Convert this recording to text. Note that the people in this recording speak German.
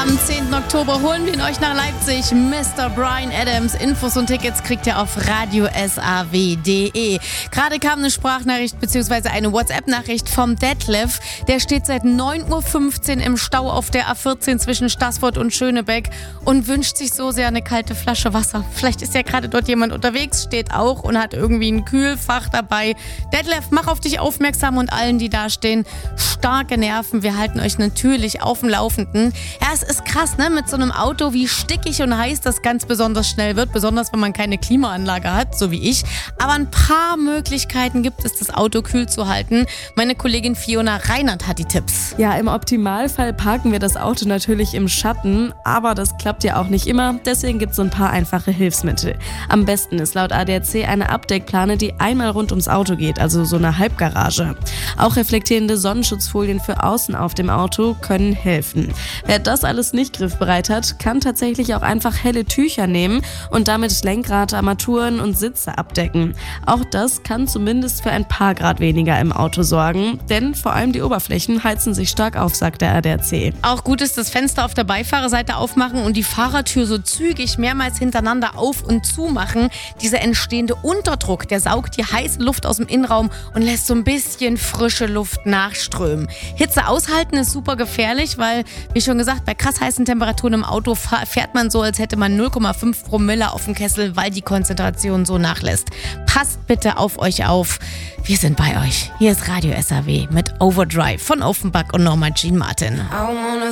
Am 10. Oktober holen wir ihn euch nach Leipzig. Mr. Bryan Adams. Infos und Tickets kriegt ihr auf radiosaw.de. Gerade kam eine Sprachnachricht bzw. eine WhatsApp-Nachricht vom Detlef. Der steht seit 9:15 Uhr im Stau auf der A14 zwischen Staßfurt und Schönebeck und wünscht sich so sehr eine kalte Flasche Wasser. Vielleicht ist ja gerade dort jemand unterwegs, steht auch und hat irgendwie ein Kühlfach dabei. Detlef, mach auf dich aufmerksam und allen, die da stehen, starke Nerven. Wir halten euch natürlich auf dem Laufenden. Ja, es ist krass, ne, mit so einem Auto, wie stickig und heiß das ganz besonders schnell wird, besonders wenn man keine Klimaanlage hat, so wie ich. Aber ein paar Möglichkeiten gibt es, das Auto kühl zu halten. Meine Kollegin Fiona Reinert hat die Tipps. Ja, im Optimalfall parken wir das Auto natürlich im Schatten, aber das klappt ja auch nicht immer, deswegen gibt es so ein paar einfache Hilfsmittel. Am besten ist laut ADAC eine Abdeckplane, die einmal rund ums Auto geht, also so eine Halbgarage. Auch reflektierende Sonnenschutzfolien für außen auf dem Auto können helfen. Wer das alles nicht griffbereit hat, kann tatsächlich auch einfach helle Tücher nehmen und damit Lenkrad, Armaturen und Sitze abdecken. Auch das kann zumindest für ein paar Grad weniger im Auto sorgen, denn vor allem die Oberflächen heizen sich stark auf, sagt der ADAC. Auch gut ist das Fenster auf der Beifahrerseite aufmachen und die Fahrertür so zügig mehrmals hintereinander auf und zu machen. Dieser entstehende Unterdruck, der saugt die heiße Luft aus dem Innenraum und lässt so ein bisschen frische Luft nachströmen. Hitze aushalten ist super gefährlich, weil, wie schon gesagt, bei krass heißen Temperaturen im Auto fährt man so, als hätte man 0,5 Promille auf dem Kessel, weil die Konzentration so nachlässt. Passt bitte auf euch auf. Wir sind bei euch. Hier ist Radio SAW mit Overdrive von Offenbach und Norma Jean Martin.